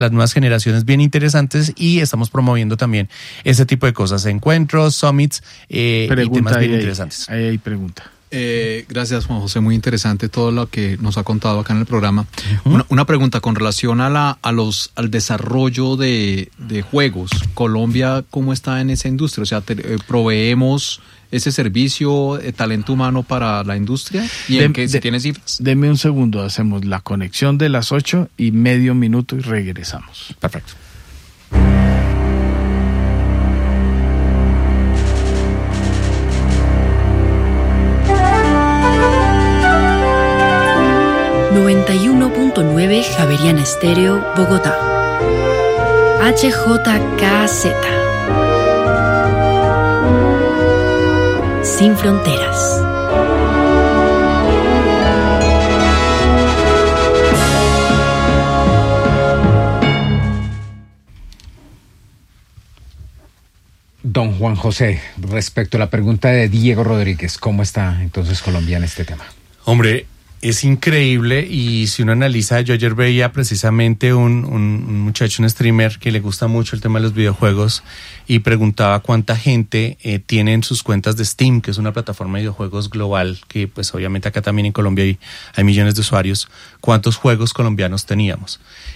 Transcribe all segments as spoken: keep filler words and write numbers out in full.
las nuevas generaciones bien interesantes y estamos promoviendo también ese tipo de cosas, encuentros, summits eh, y temas bien ahí, interesantes. Ahí hay pregunta. Eh, gracias, Juan José, muy interesante todo lo que nos ha contado acá en el programa. Uh-huh. Una, una pregunta con relación a la a los al desarrollo de, de juegos. Colombia, ¿cómo está en esa industria? O sea, te, eh, proveemos ese servicio de talento humano para la industria y de, en que de, se tiene cifras. Deme un segundo, hacemos la conexión de las ocho y medio minuto y regresamos. Perfecto. noventa y uno punto nueve Javeriana Estéreo, Bogotá. H J K Z. Sin fronteras. Don Juan José, respecto a la pregunta de Diego Rodríguez, ¿cómo está entonces Colombia en este tema? Hombre, es increíble y si uno analiza, yo ayer veía precisamente un, un, un muchacho, un streamer que le gusta mucho el tema de los videojuegos y preguntaba cuánta gente eh, tiene en sus cuentas de Steam, que es una plataforma de videojuegos global, que pues obviamente acá también en Colombia hay, hay millones de usuarios, cuántos juegos colombianos teníamos.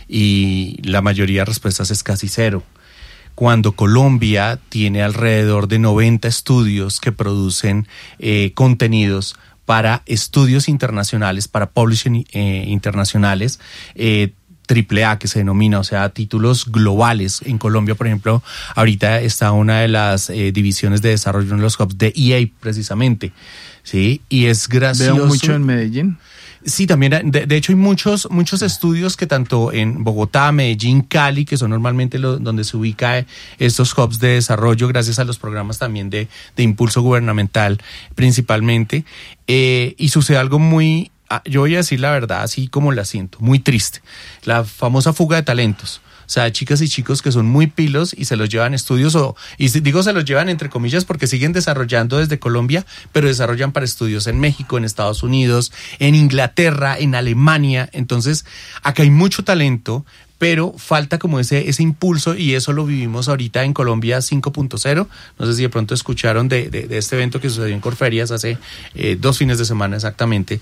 Y la mayoría de respuestas es casi cero. Cuando Colombia tiene alrededor de noventa estudios que producen eh, contenidos para estudios internacionales, para publishing eh, internacionales, eh, triple A que se denomina, o sea, títulos globales. En Colombia, por ejemplo, ahorita está una de las eh, divisiones de desarrollo en los hubs de E A precisamente, ¿sí? Y es gracioso. ¿Veo mucho en Medellín? Sí, también, de, de hecho hay muchos muchos estudios que tanto en Bogotá, Medellín, Cali, que son normalmente lo, donde se ubica estos hubs de desarrollo gracias a los programas también de, de impulso gubernamental principalmente, eh, y sucede algo muy, yo voy a decir la verdad así como la siento, muy triste, la famosa fuga de talentos. O sea, chicas y chicos que son muy pilos y se los llevan a estudios, o, y digo se los llevan entre comillas porque siguen desarrollando desde Colombia, pero desarrollan para estudios en México, en Estados Unidos, en Inglaterra, en Alemania. Entonces, acá hay mucho talento, pero falta como ese, ese impulso y eso lo vivimos ahorita en Colombia cinco punto cero. No sé si de pronto escucharon de, de, de este evento que sucedió en Corferias hace eh, dos fines de semana exactamente.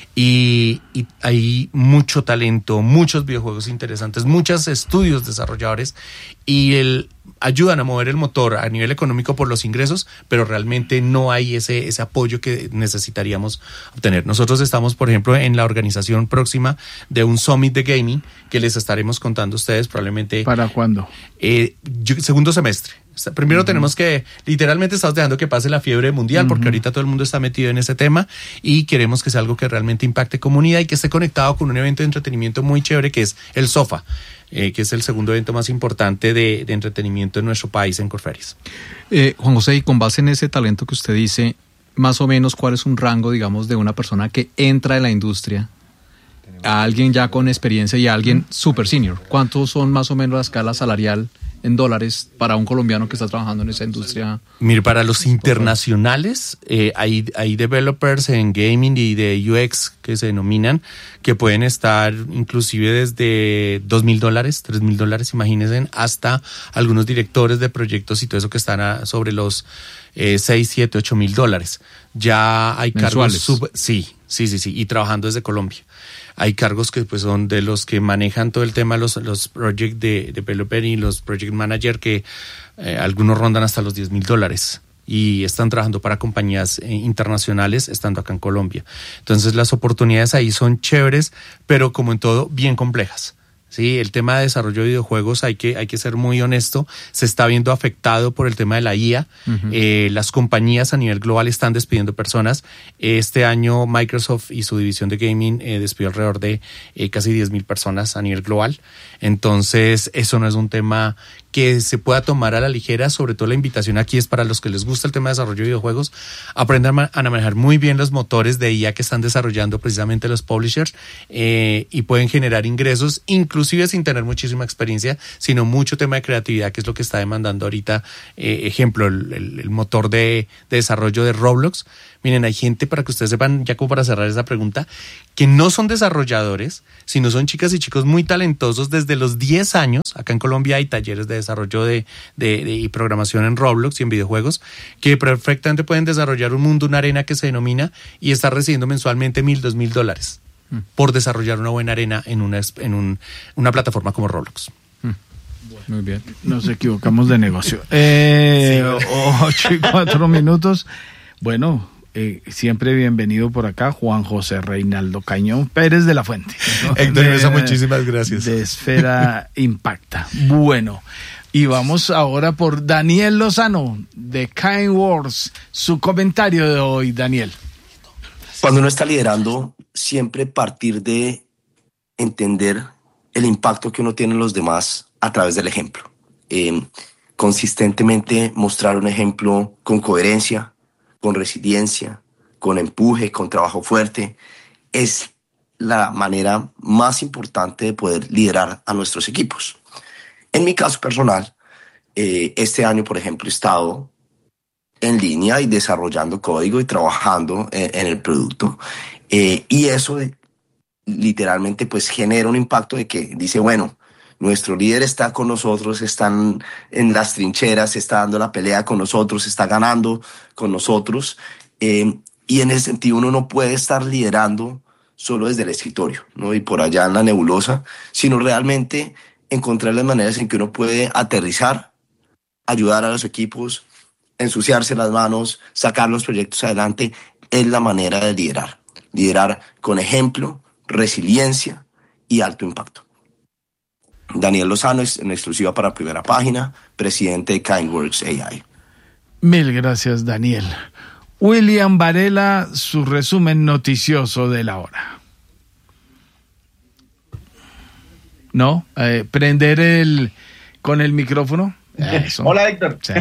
Y, y hay mucho talento, muchos videojuegos interesantes, muchos estudios desarrolladores y el, ayudan a mover el motor a nivel económico por los ingresos, pero realmente no hay ese, ese apoyo que necesitaríamos obtener. Nosotros estamos, por ejemplo, en la organización próxima de un summit de gaming que les estaremos contando a ustedes probablemente. ¿Para cuándo? Eh, segundo semestre. Primero uh-huh. tenemos que, literalmente estamos dejando que pase la fiebre mundial uh-huh. porque ahorita todo el mundo está metido en ese tema y queremos que sea algo que realmente impacte comunidad y que esté conectado con un evento de entretenimiento muy chévere que es el SOFA, eh, que es el segundo evento más importante de, de entretenimiento en nuestro país en Corferias. Eh, Juan José, y con base en ese talento que usted dice, más o menos cuál es un rango, digamos, de una persona que entra en la industria, a alguien ya con experiencia y a alguien super senior. ¿Cuántos son más o menos la escala salarial en dólares para un colombiano que está trabajando en esa industria? Mire, para los internacionales eh, hay, hay developers en gaming y de U X que se denominan, que pueden estar inclusive desde dos mil dólares, tres mil dólares, imagínense, hasta algunos directores de proyectos y todo eso que están a, sobre los eh, seis, siete, ocho mil dólares. Ya hay cargos sub, sí, sí, sí, sí, y trabajando desde Colombia. Hay cargos que pues son de los que manejan todo el tema, los, los project de, developer y los project manager, que eh, algunos rondan hasta los diez mil dólares y están trabajando para compañías eh, internacionales estando acá en Colombia. Entonces las oportunidades ahí son chéveres, pero como en todo, bien complejas. Sí, el tema de desarrollo de videojuegos hay que, hay que ser muy honesto, se está viendo afectado por el tema de la I A. Uh-huh. Eh, las compañías a nivel global están despidiendo personas. Este año Microsoft y su división de gaming eh, despidió alrededor de eh, casi diez mil personas a nivel global. Entonces eso no es un tema que se pueda tomar a la ligera. Sobre todo la invitación aquí es para los que les gusta el tema de desarrollo de videojuegos, aprendan a manejar muy bien los motores de I A que están desarrollando precisamente los publishers eh, y pueden generar ingresos incluso inclusive sin tener muchísima experiencia, sino mucho tema de creatividad, que es lo que está demandando ahorita. Eh, ejemplo, el, el, el motor de, de desarrollo de Roblox. Miren, hay gente, para que ustedes sepan, ya como para cerrar esa pregunta, que no son desarrolladores, sino son chicas y chicos muy talentosos desde los diez años. Acá en Colombia hay talleres de desarrollo de, de, de y programación en Roblox y en videojuegos, que perfectamente pueden desarrollar un mundo, una arena que se denomina, y estar recibiendo mensualmente mil, dos mil dólares mm. por desarrollar una buena arena en una, en un, una plataforma como Roblox. Muy bien. Nos equivocamos de negocio. Eh, sí. Ocho y cuatro minutos. Bueno, eh, siempre bienvenido por acá, Juan José Reinaldo Cañón Pérez de la Fuente, ¿no? Héctor Mesa, muchísimas gracias. De Esfera Impacta. Bueno, y vamos ahora por Daniel Lozano, de KineWorks. Su comentario de hoy, Daniel. Cuando uno está liderando, siempre partir de entender el impacto que uno tiene en los demás a través del ejemplo. Eh, consistentemente mostrar un ejemplo con coherencia, con resiliencia, con empuje, con trabajo fuerte, es la manera más importante de poder liderar a nuestros equipos. En mi caso personal, eh, este año, por ejemplo, he estado en línea y desarrollando código y trabajando en, en el producto. Eh, y eso de, literalmente pues genera un impacto de que dice, bueno, nuestro líder está con nosotros, están en las trincheras, está dando la pelea con nosotros, está ganando con nosotros. Eh, y en ese sentido uno no puede estar liderando solo desde el escritorio, ¿no? Y por allá en la nebulosa, sino realmente encontrar las maneras en que uno puede aterrizar, ayudar a los equipos, ensuciarse las manos, sacar los proyectos adelante. Es la manera de liderar. Liderar con ejemplo, resiliencia y alto impacto. Daniel Lozano, es en exclusiva para Primera Página, presidente de KineWorks A I. Mil gracias, Daniel. William Varela, su resumen noticioso de la hora. ¿No? Eh, ¿Prender el con el micrófono? Eso. Hola, Héctor. Sí.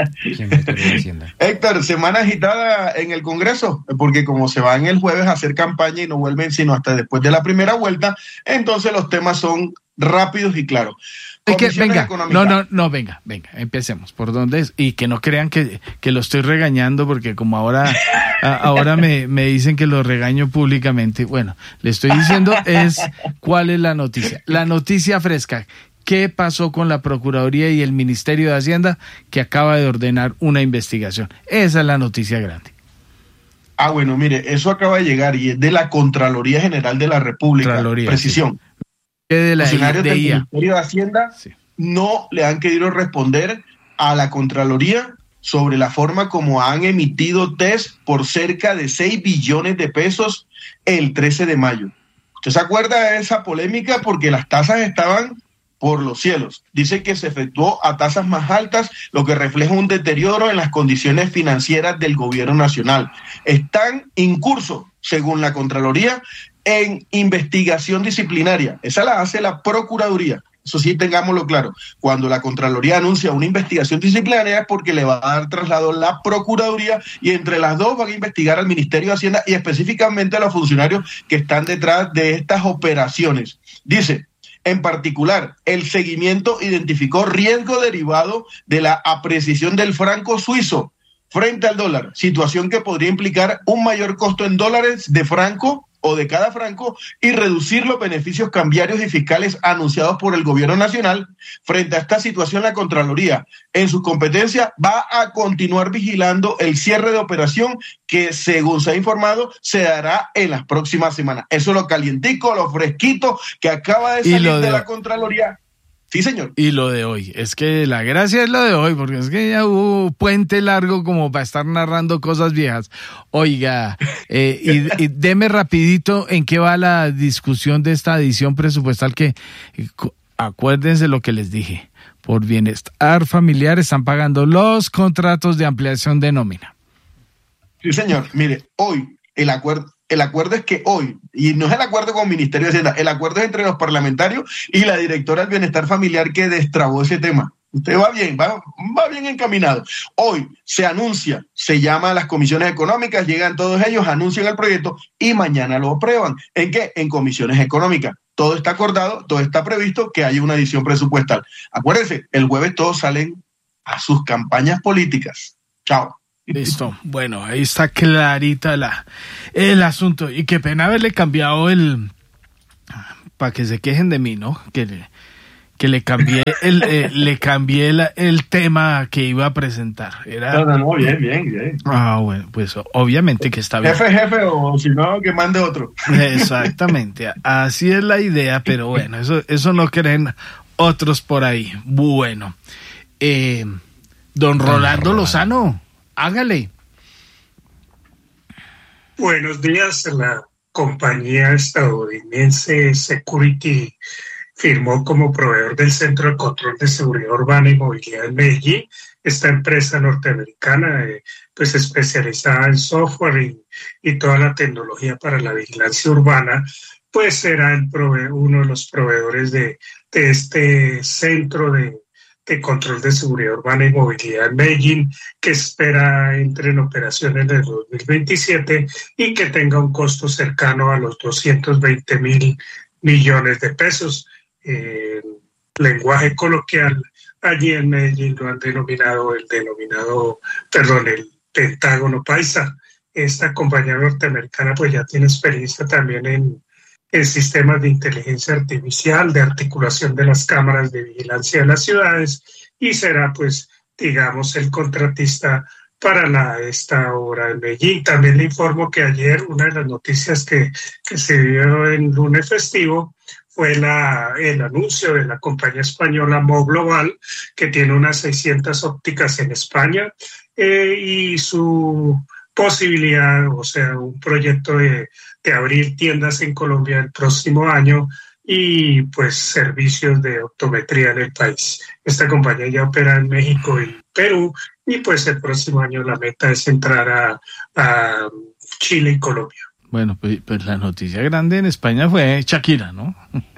Héctor, semana agitada en el Congreso, porque como se van el jueves a hacer campaña y no vuelven sino hasta después de la primera vuelta, entonces los temas son rápidos y claros. Que, venga, no, no, no, venga, venga, empecemos. ¿Por dónde es? Y que no crean que, que lo estoy regañando, porque como ahora, a, ahora me, me dicen que lo regaño públicamente. Bueno, le estoy diciendo es cuál es la noticia. La noticia fresca. ¿Qué pasó con la Procuraduría y el Ministerio de Hacienda, que acaba de ordenar una investigación? Esa es la noticia grande. Ah, bueno, mire, eso acaba de llegar y es de la Contraloría General de la República. Contraloría, Precisión. Sí. De la Funcionarios del Ministerio de Hacienda sí. no le han querido responder a la Contraloría sobre la forma como han emitido test por cerca de seis billones de pesos el trece de mayo. ¿Usted se acuerda de esa polémica? Porque las tasas estaban por los cielos. Dice que se efectuó a tasas más altas, lo que refleja un deterioro en las condiciones financieras del gobierno nacional. Están en curso, según la Contraloría, en investigación disciplinaria. Esa la hace la Procuraduría. Eso sí, tengámoslo claro. Cuando la Contraloría anuncia una investigación disciplinaria es porque le va a dar traslado la Procuraduría y entre las dos van a investigar al Ministerio de Hacienda y específicamente a los funcionarios que están detrás de estas operaciones. Dice, en particular, el seguimiento identificó riesgo derivado de la apreciación del franco suizo frente al dólar, situación que podría implicar un mayor costo en dólares de franco o de cada franco y reducir los beneficios cambiarios y fiscales anunciados por el gobierno nacional. Frente a esta situación, la Contraloría, en su competencia, va a continuar vigilando el cierre de operación que, según se ha informado, se dará en las próximas semanas. Eso es lo calientico, lo fresquito que acaba de salir de, de la Contraloría. Sí, señor. Y lo de hoy, es que la gracia es lo de hoy, porque es que ya hubo puente largo como para estar narrando cosas viejas. Oiga, eh, y, y deme rapidito en qué va la discusión de esta adición presupuestal que, acuérdense lo que les dije, por bienestar familiar están pagando los contratos de ampliación de nómina. Sí, señor. Mire, hoy el acuerdo... El acuerdo es que hoy, y no es el acuerdo con el Ministerio de Hacienda, el acuerdo es entre los parlamentarios y la directora del Bienestar Familiar que destrabó ese tema. Usted va bien, va, va bien encaminado. Hoy se anuncia, se llama a las comisiones económicas, llegan todos ellos, anuncian el proyecto y mañana lo aprueban. ¿En qué? En comisiones económicas. todo está acordado, todo está previsto, que haya una adición presupuestal. Acuérdense, el jueves todos salen a sus campañas políticas. Chao. Listo. Bueno, ahí está clarita la, el asunto. Y qué pena haberle cambiado el... Para que se quejen de mí, ¿no? Que le, que le cambié el eh, le cambié la, el tema que iba a presentar. Era... No, no, no, bien, bien, bien. Ah, bueno, pues obviamente que está bien. Jefe, jefe, o si no, que mande otro. Exactamente. Así es la idea, pero bueno, eso, eso no creen otros por ahí. Bueno. Eh, don Rolando Lozano, hágale. Buenos días. La compañía estadounidense Security firmó como proveedor del Centro de Control de Seguridad Urbana y Movilidad en Medellín. Esta empresa norteamericana, eh, pues especializada en software y, y toda la tecnología para la vigilancia urbana, pues será el prove- uno de los proveedores de, de este centro de de control de seguridad urbana y movilidad en Medellín, que espera entre en operación en el dos mil veintisiete y que tenga un costo cercano a los doscientos veinte mil millones de pesos. En lenguaje coloquial, allí en Medellín lo han denominado el denominado, perdón, el Pentágono Paisa. Esta compañía norteamericana pues ya tiene experiencia también en en sistemas de inteligencia artificial, de articulación de las cámaras de vigilancia de las ciudades, y será, pues, digamos, el contratista para la, esta obra en Medellín. También le informo que ayer una de las noticias que, que se dio en lunes festivo fue la, el anuncio de la compañía española Mo Global, que tiene unas seiscientas ópticas en España, eh, y su posibilidad, o sea, un proyecto de, de abrir tiendas en Colombia el próximo año y pues servicios de optometría en el país. Esta compañía ya opera en México y Perú y pues el próximo año la meta es entrar a, a Chile y Colombia. Bueno, pues, pues la noticia grande en España fue Shakira, ¿no?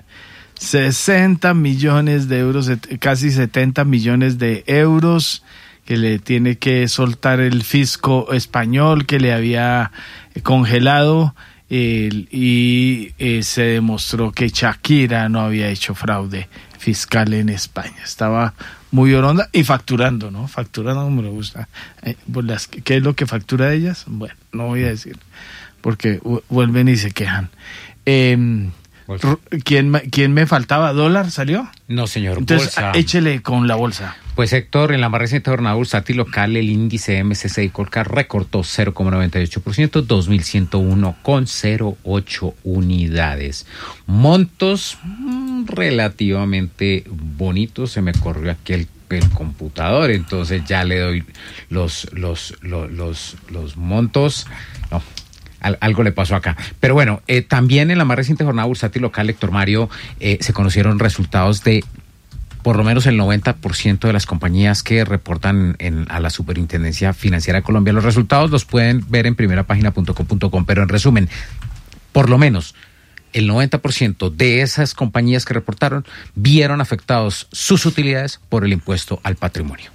sesenta millones de euros, casi setenta millones de euros que le tiene que soltar el fisco español que le había congelado, eh, y eh, se demostró que Shakira no había hecho fraude fiscal en España. Estaba muy oronda y facturando, ¿no? Facturando como me gusta. Eh, las, ¿Qué es lo que factura de ellas? Bueno, no voy a decir, porque vuelven y se quejan. Eh, ¿Quién, ¿Quién me faltaba? ¿Dólar salió? No, señor. Entonces, bolsa. Échele con la bolsa. Pues Héctor, en la más reciente jornada bursátil local, el índice M S C I Colcar recortó cero coma noventa y ocho por ciento, dos mil ciento uno coma cero ocho unidades. Montos mmm, relativamente bonitos. Se me corrió aquí el, el computador, entonces ya le doy los, los, los, los, los montos. No. Algo le pasó acá. Pero bueno, eh, también en la más reciente jornada bursátil local, Héctor Mario, eh, se conocieron resultados de por lo menos el noventa por ciento de las compañías que reportan en, a la Superintendencia Financiera de Colombia. Los resultados los pueden ver en primerapagina punto com punto com, pero en resumen, por lo menos el noventa por ciento de esas compañías que reportaron vieron afectados sus utilidades por el impuesto al patrimonio.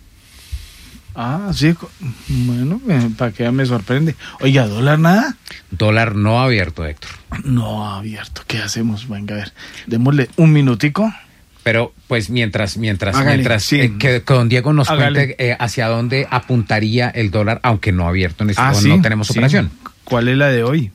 Ah, sí, bueno, para que me sorprende. Oiga, ¿dólar nada? Dólar no abierto, Héctor. No abierto, ¿qué hacemos? Venga, a ver, démosle un minutico. Pero, pues, mientras mientras Hágale, mientras sí. eh, que don Diego nos Hágale. cuente eh, hacia dónde apuntaría el dólar, aunque no abierto en este ah, momento, sí, no tenemos sí. operación. ¿Cuál es la de hoy?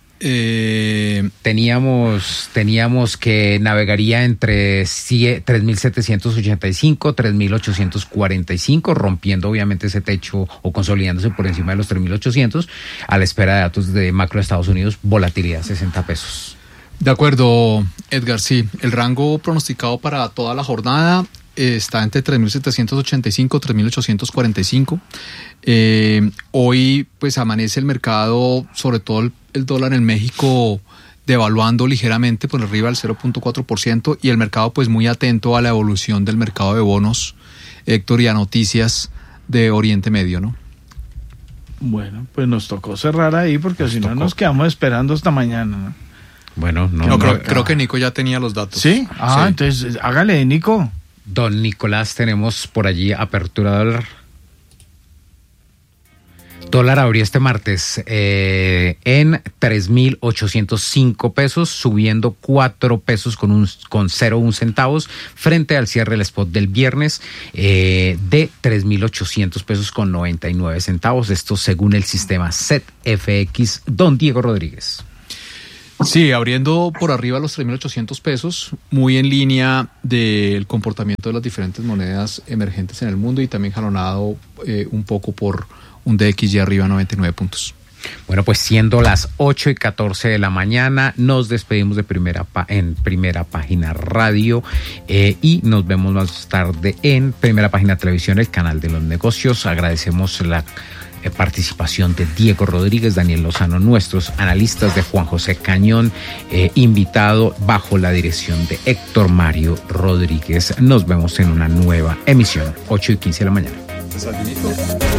Eh, Teníamos, teníamos que navegaría entre tres mil setecientos ochenta y cinco, tres mil ochocientos cuarenta y cinco, rompiendo obviamente ese techo o consolidándose por encima de los tres mil ochocientos, a la espera de datos de macro de Estados Unidos, volatilidad sesenta pesos. de acuerdo, Edgar, sí. El rango pronosticado para toda la jornada eh, está entre tres mil setecientos ochenta y cinco y tres mil ochocientos cuarenta y cinco. Eh, hoy pues amanece el mercado, sobre todo el, el dólar en México, devaluando ligeramente por arriba del cero punto cuatro por ciento, y el mercado pues muy atento a la evolución del mercado de bonos, Héctor, y a noticias de Oriente Medio, ¿no? Bueno, pues nos tocó cerrar ahí porque si no nos quedamos esperando hasta mañana, ¿no? Bueno, no, No, no creo, acá. creo que Nico ya tenía los datos. ¿Sí? Ah, Sí. entonces hágale, Nico. Don Nicolás, tenemos por allí apertura dólar. Dólar abrió este martes eh, en tres mil ochocientos cinco pesos, subiendo cuatro pesos con un con cero coma uno centavos frente al cierre del spot del viernes eh, de tres mil ochocientos pesos con noventa y nueve centavos. Esto según el sistema C E T F X. Don Diego Rodríguez. Sí, abriendo por arriba los tres mil ochocientos pesos, muy en línea del comportamiento de las diferentes monedas emergentes en el mundo y también jalonado eh, un poco por un D X Y arriba noventa y nueve puntos. Bueno, pues siendo las ocho y catorce de la mañana, nos despedimos de primera pa- en Primera Página Radio eh, y nos vemos más tarde en Primera Página Televisión, el canal de los negocios. Agradecemos la eh, participación de Diego Rodríguez, Daniel Lozano, nuestros analistas, de Juan José Cañón, eh, invitado bajo la dirección de Héctor Mario Rodríguez. Nos vemos en una nueva emisión, ocho y quince de la mañana.